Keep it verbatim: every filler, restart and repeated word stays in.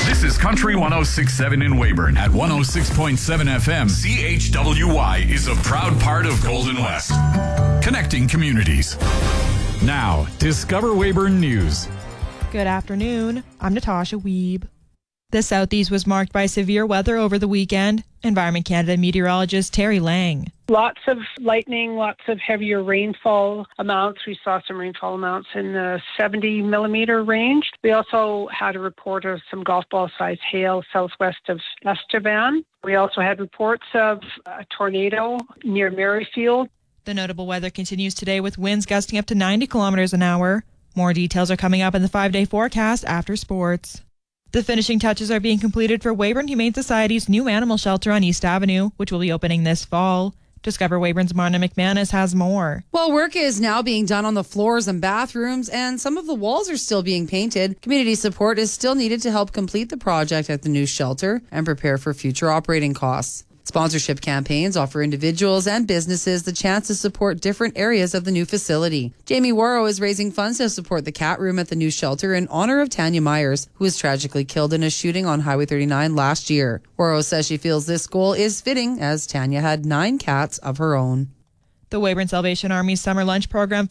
This is Country one oh six point seven in Weyburn. At one oh six point seven F M, C H W Y is a proud part of Golden West. Connecting communities. Now, Discover Weyburn News. Good afternoon. I'm Natasha Wiebe. The Southeast was marked by severe weather over the weekend. Environment Canada meteorologist Terry Lang. Lots of lightning, lots of heavier rainfall amounts. We saw some rainfall amounts in the seventy millimeter range. We also had a report of some golf ball sized hail southwest of Estevan. We also had reports of a tornado near Merrifield. The notable weather continues today with winds gusting up to ninety kilometers an hour. More details are coming up in the five-day forecast after sports. The finishing touches are being completed for Weyburn Humane Society's new animal shelter on East Avenue, which will be opening this fall. Discover Weyburn's Marna McManus has more. Well, work is now being done on the floors and bathrooms, and some of the walls are still being painted. Community support is still needed to help complete the project at the new shelter and prepare for future operating costs. Sponsorship campaigns offer individuals and businesses the chance to support different areas of the new facility. Jamie Warrow is raising funds to support the cat room at the new shelter in honor of Tanya Myers, who was tragically killed in a shooting on Highway thirty-nine last year. Warrow says she feels this goal is fitting as Tanya had nine cats of her own. The Weyburn Salvation Army's summer lunch program